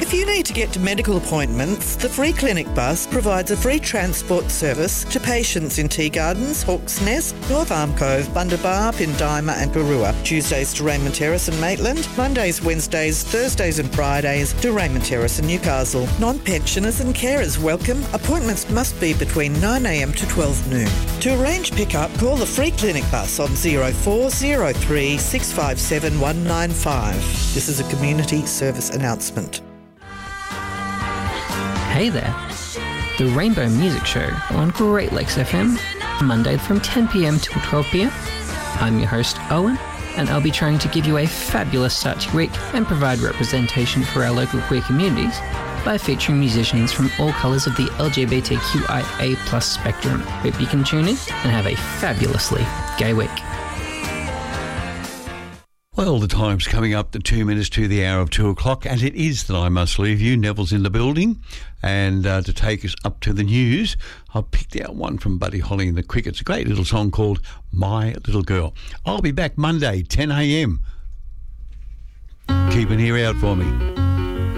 If you need to get to medical appointments, the Free Clinic bus provides a free transport service to patients in Tea Gardens, Hawke's Nest, North Arm Cove, Bundabar, Pindima and Garua. Tuesdays to Raymond Terrace and Maitland. Mondays, Wednesdays, Thursdays and Fridays to Raymond Terrace and Newcastle. Non-pensioners and carers welcome. Appointments must be between 9am to 12 noon. To arrange pickup, call the Free Clinic bus on 0403 657 195. This is a community service announcement. Hey there, the Rainbow Music Show on Great Lakes FM, Monday from 10pm till 12pm. I'm your host Owen, and I'll be trying to give you a fabulous start to your week and provide representation for our local queer communities by featuring musicians from all colours of the LGBTQIA+ spectrum. Hope you can tune in and have a fabulously gay week. Well, the time's coming up to 2 minutes to the hour of 2 o'clock, and it is that I must leave you. Neville's in the building, and to take us up to the news, I've picked out one from Buddy Holly and the Crickets, a great little song called My Little Girl. I'll be back Monday, 10am. Keep an ear out for me.